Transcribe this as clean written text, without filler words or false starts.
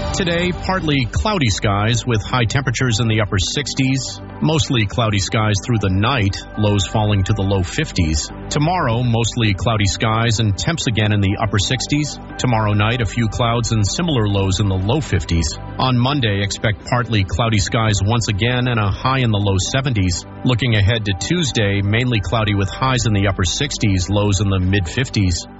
Today, partly cloudy skies with high temperatures in the upper 60s. Mostly cloudy skies through the night, lows falling to the low 50s. Tomorrow, mostly cloudy skies and temps again in the upper 60s. Tomorrow night, a few clouds and similar lows in the low 50s. On Monday, expect partly cloudy skies once again and a high in the low 70s. Looking ahead to Tuesday, mainly cloudy with highs in the upper 60s, lows in the mid 50s.